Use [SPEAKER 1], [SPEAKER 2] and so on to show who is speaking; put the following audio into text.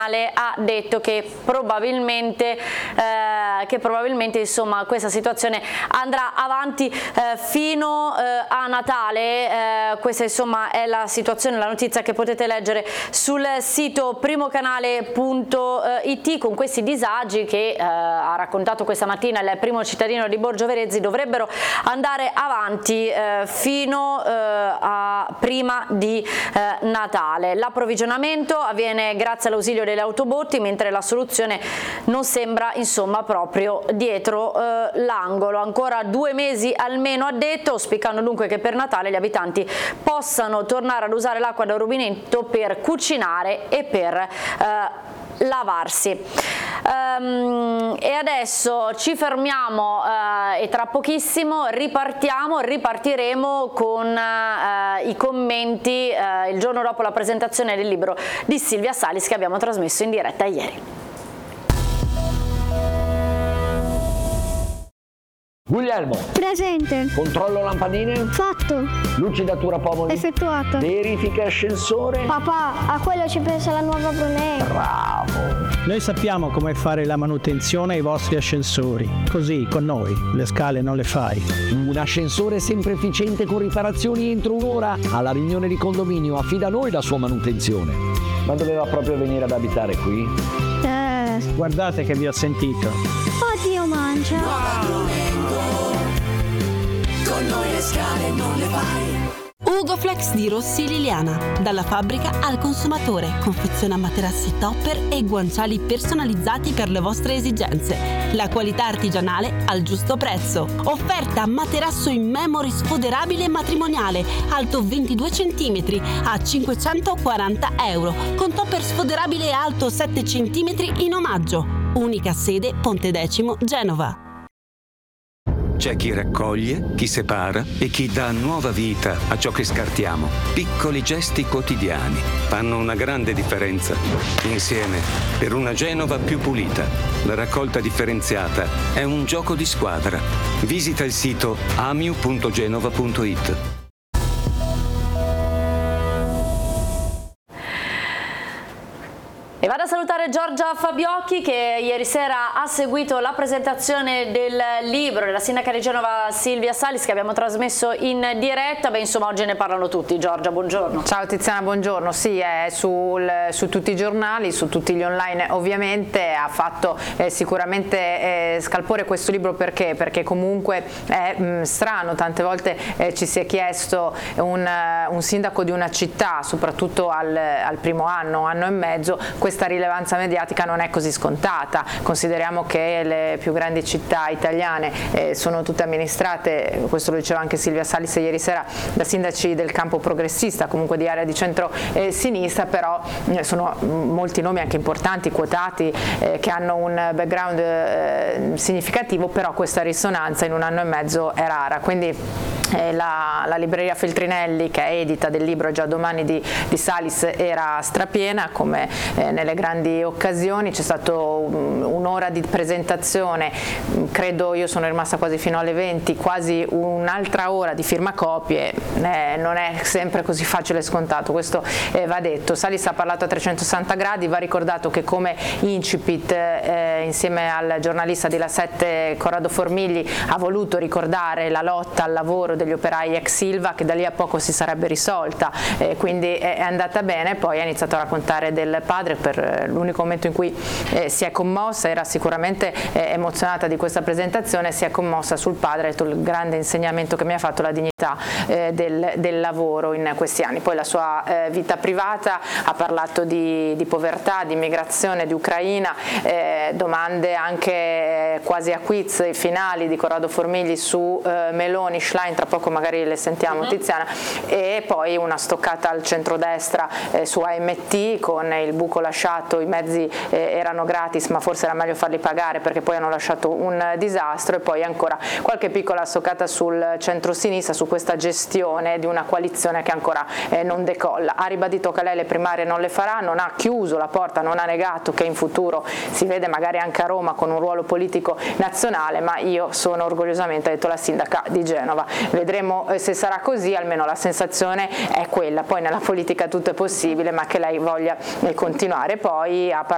[SPEAKER 1] ha detto che probabilmente insomma questa situazione andrà avanti fino a Natale. Questa insomma è la situazione, la notizia che potete leggere sul sito primocanale.it, con questi disagi che ha raccontato questa mattina il primo cittadino di Borgio Verezzi dovrebbero andare avanti fino a prima di Natale. L'approvvigionamento avviene grazie all'ausilio delle autobotti, mentre la soluzione non sembra insomma proprio dietro l'angolo. Ancora 2 mesi almeno, ha detto, auspicando dunque che per Natale gli abitanti possano tornare ad usare l'acqua da rubinetto per cucinare e per lavarsi. E adesso ci fermiamo e tra pochissimo ripartiremo con i commenti il giorno dopo la presentazione del libro di Silvia Salis che abbiamo trasmesso in diretta ieri.
[SPEAKER 2] Guglielmo.
[SPEAKER 3] Presente.
[SPEAKER 2] Controllo lampadine.
[SPEAKER 3] Fatto.
[SPEAKER 2] Lucidatura pomoli.
[SPEAKER 3] Effettuata.
[SPEAKER 2] Verifica ascensore.
[SPEAKER 3] Papà, a quello ci pensa la nuova Brunei.
[SPEAKER 2] Bravo.
[SPEAKER 4] Noi sappiamo come fare la manutenzione ai vostri ascensori. Così, con noi, le scale non le fai.
[SPEAKER 2] Un ascensore sempre efficiente con riparazioni entro un'ora. Alla riunione di condominio affida a noi la sua manutenzione. Ma doveva proprio venire ad abitare qui?
[SPEAKER 4] Guardate che vi ho sentito.
[SPEAKER 3] Oddio, mancia.
[SPEAKER 5] Con noi le scale non le fai. Ugoflex di Rossi Liliana. Dalla fabbrica al consumatore. Confeziona materassi topper e guanciali personalizzati per le vostre esigenze. La qualità artigianale al giusto prezzo. Offerta materasso in memory sfoderabile matrimoniale, alto 22 cm a 540 €. Con topper sfoderabile alto 7 cm in omaggio. Unica sede Ponte Decimo, Genova.
[SPEAKER 6] C'è chi raccoglie, chi separa e chi dà nuova vita a ciò che scartiamo. Piccoli gesti quotidiani fanno una grande differenza. Insieme, per una Genova più pulita. La raccolta differenziata è un gioco di squadra. Visita il sito amiu.genova.it.
[SPEAKER 1] E vado a salutare Giorgia Fabiocchi che ieri sera ha seguito la presentazione del libro della sindaca di Genova Silvia Salis che abbiamo trasmesso in diretta. Beh, insomma, oggi ne parlano tutti. Giorgia, buongiorno.
[SPEAKER 7] Ciao Tiziana, buongiorno. Sì, è su tutti i giornali, su tutti gli online ovviamente. Ha fatto sicuramente scalpore questo libro perché comunque è strano, tante volte ci si è chiesto un sindaco di una città, soprattutto al primo anno e mezzo, questa rilevanza mediatica non è così scontata. Consideriamo che le più grandi città italiane sono tutte amministrate, questo lo diceva anche Silvia Salis ieri sera, da sindaci del campo progressista, comunque di area di centro-sinistra, però sono molti nomi anche importanti, quotati, che hanno un background significativo, però questa risonanza in un anno e mezzo è rara. Quindi la libreria Feltrinelli, che è edita del libro Già domani di Salis, era strapiena come nelle grandi occasioni. C'è stato un'ora di presentazione, credo, io sono rimasta quasi fino alle 20, quasi un'altra ora di firmacopie. Non è sempre così facile e scontato, questo va detto. Salis ha parlato a 360 gradi, va ricordato che come incipit insieme al giornalista di La 7 Corrado Formigli ha voluto ricordare la lotta al lavoro degli operai ex Ilva, che da lì a poco si sarebbe risolta, quindi è andata bene. Poi ha iniziato a raccontare del padre. Per l'unico momento in cui si è commossa, era sicuramente emozionata di questa presentazione, si è commossa sul padre, ha detto il grande insegnamento che mi ha fatto, la dignità del lavoro in questi anni. Poi la sua vita privata, ha parlato di povertà, di immigrazione, di Ucraina, domande anche quasi a quiz finali di Corrado Formigli su Meloni, Schlein, tra poco magari le sentiamo Tiziana, e poi una stoccata al centrodestra su AMT con il buco lasciato, i mezzi erano gratis ma forse era meglio farli pagare perché poi hanno lasciato un disastro, e poi ancora qualche piccola stoccata sul centro-sinistra, su questa gestione di una coalizione che ancora non decolla. Ha ribadito che lei le primarie non le farà, non ha chiuso la porta, non ha negato che in futuro si vede magari anche a Roma con un ruolo politico nazionale, ma io sono orgogliosamente, ha detto la sindaca di Genova. Vedremo se sarà così, almeno la sensazione è quella. Poi nella politica tutto è possibile, ma che lei voglia continuare. Poi ha parlato